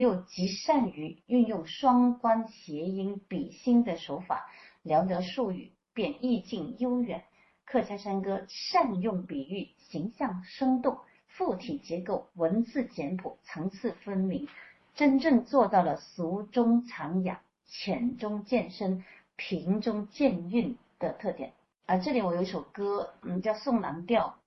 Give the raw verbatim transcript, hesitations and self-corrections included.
又极善于运用双关谐音比心的手法，聊得术语便意境悠远。客家山歌善用比喻，形象生动，附体结构文字简朴，层次分明，真正做到了俗中藏雅、浅中见深、平中见韵的特点。啊，这里我有一首歌，嗯，叫《送郎调》，